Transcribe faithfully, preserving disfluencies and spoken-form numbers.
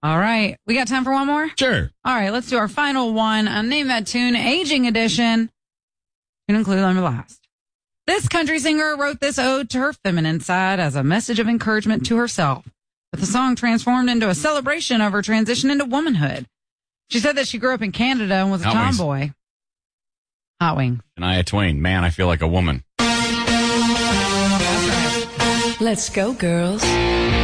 All right. We got time for one more? Sure. All right. Let's do our final one. Uh, name that tune, Aging Edition. Can include on the last. This country singer wrote this ode to her feminine side as a message of encouragement to herself, with the song transformed into a celebration of her transition into womanhood. She said that she grew up in Canada and was a Hot Wings. tomboy. Hot Wings. Shania Twain. Man, I feel like a woman. That's right. Let's go, girls.